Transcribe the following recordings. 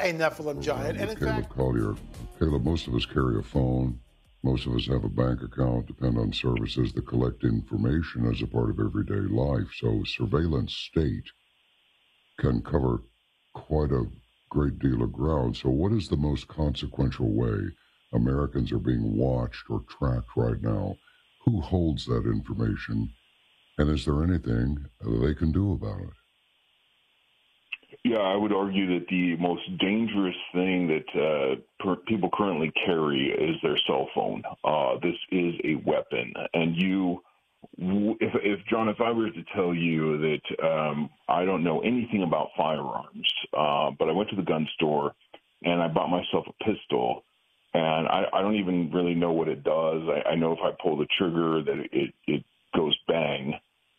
a Nephilim giant. And in Caleb fact, Collier. Caleb, most of us carry a phone. Most of us have a bank account, depend on services that collect information as a part of everyday life. So surveillance state can cover quite a great deal of ground. So what is the most consequential way Americans are being watched or tracked right now? Who holds that information? And is there anything they can do about it? Yeah, I would argue that the most dangerous thing that people currently carry is their cell phone. This is a weapon. And if John, if I were to tell you that I don't know anything about firearms, but I went to the gun store and I bought myself a pistol, and I don't even really know what it does. I know if I pull the trigger that it goes bang.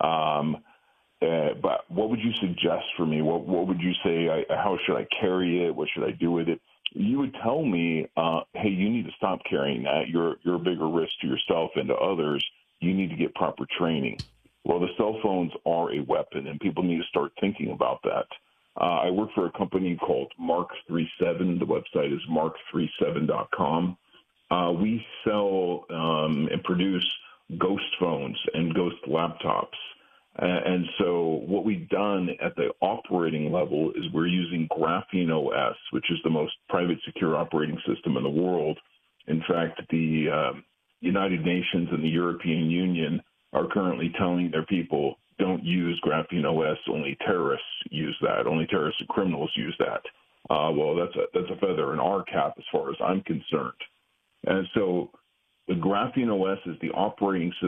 But what would you suggest for me? What would you say? How should I carry it? What should I do with it? You would tell me, hey, you need to stop carrying that. You're a bigger risk to yourself and to others. You need to get proper training. Well, the cell phones are a weapon, and people need to start thinking about that. I work for a company called Mark37. The website is mark37.com. We sell and produce ghost phones and ghost laptops. And so what we've done at the operating level is we're using Graphene OS, which is the most private secure operating system in the world. In fact, the United Nations and the European Union are currently telling their people, don't use Graphene OS, only terrorists use that, only terrorists and criminals use that. Well, that's a feather in our cap as far as I'm concerned. And so the Graphene OS is the operating system